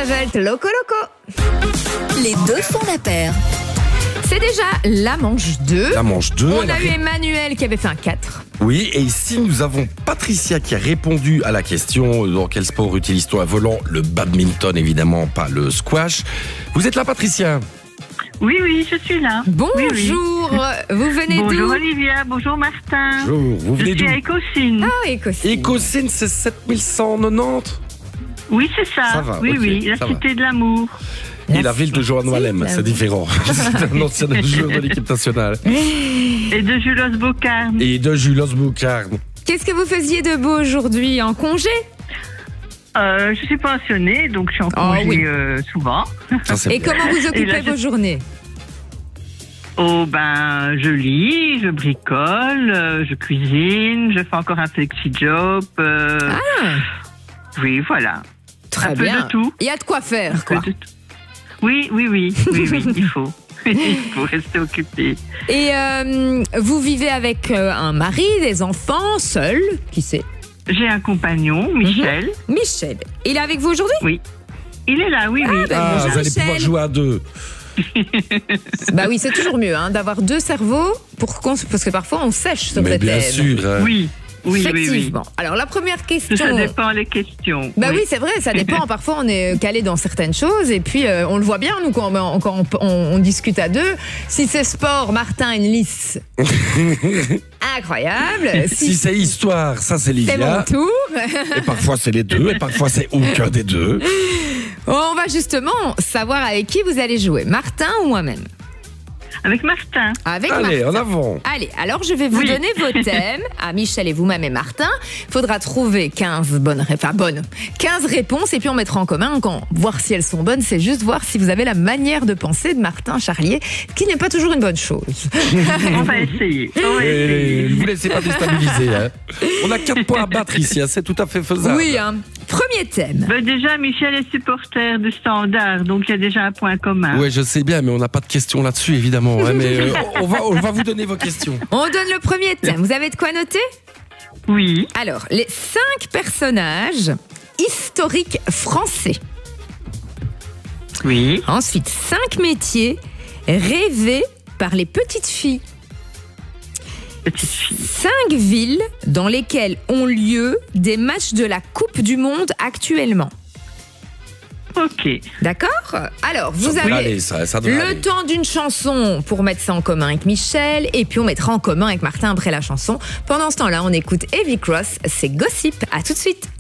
Travolta, Loco Loco. Les deux font la paire. C'est déjà la manche 2. La manche 2. On a eu Emmanuel qui avait fait un 4. Oui, et ici nous avons Patricia qui a répondu à la question dans quel sport utilise-t-on un volant? Le badminton, évidemment, pas le squash. Vous êtes là, Patricia? Oui, je suis là. Bonjour, Oui. Vous venez d'où? Bonjour Olivia, bonjour Martin. Bonjour, vous Je venez suis d'où? à Écosine. Ah, Écossais. Écosine, c'est 7190. Oui, c'est ça. Ça va, oui, ok, oui, la ça va. cité de l'amour. Et la ville de Johan Wallem, c'est différent. C'est un ancien joueur de l'équipe nationale. Et de Julos Bocarne. Et de Julos Bocarne. Qu'est-ce que vous faisiez de beau aujourd'hui? En congé? Je suis pensionnée, donc je suis en congé oui. souvent. Ça, c'est Et bien. comment vous occupez là, vos journées? Oh ben, je lis, je bricole, je cuisine, je fais encore un flexi-job. Oui, voilà. Très un peu bien. de tout. Il y a de quoi faire, Un quoi. peu de tout. Oui, il faut. Il faut rester occupé. Et vous vivez avec un mari, des enfants, seul? Qui c'est? J'ai un compagnon, Michel. Michel. Il est avec vous aujourd'hui? Oui. Il est là, oui. ben, Ah, bonjour, vous allez Michel. pouvoir jouer à deux. Bah oui, c'est toujours mieux d'avoir deux cerveaux parce que parfois on sèche sur Mais des bien thèmes. sûr. hein. Oui. Effectivement. Alors la première question. Ça dépend les questions. Bah oui, c'est vrai, ça dépend. Parfois, on est calé dans certaines choses et puis on le voit bien, nous, quand on discute à deux. Si c'est sport, Martin, une lisse. Incroyable. Si c'est histoire, ça c'est c'est mon Livia. tour. Et parfois c'est les deux, et parfois c'est aucun des deux. On va justement savoir avec qui vous allez jouer, Martin ou moi-même? Avec Martin. Avec Allez, Martin. en avant. Allez, alors je vais vous donner vos thèmes à Michel et vous-même et Martin. Il faudra trouver 15 réponses et puis on mettra en commun. Voir si elles sont bonnes, c'est juste voir si vous avez la manière de penser de Martin Charlier, ce qui n'est pas toujours une bonne chose. On va essayer. Et ne vous laissez pas déstabiliser. Hein. On a 4 points à battre ici, hein, c'est tout à fait faisable. Oui, hein. Premier thème. Ben déjà, Michel est supporter de Standard, donc il y a déjà un point commun. Oui, je sais bien, mais on n'a pas de questions là-dessus, évidemment. Hein, mais on va vous donner vos questions. On donne le premier thème. Vous avez de quoi noter? Oui. Alors, les 5 personnages historiques français. Oui. Ensuite, 5 métiers rêvés par les petites filles. Petite fille. 5 villes dans lesquelles ont lieu des matchs de la Coupe du Monde actuellement. Ok. D'accord? Alors, vous Ça devrait avez aller, ça devrait le aller. temps d'une chanson pour mettre ça en commun avec Michel, et puis on mettra en commun avec Martin après la chanson. Pendant ce temps-là, on écoute Heavy Cross, c'est Gossip. À tout de suite.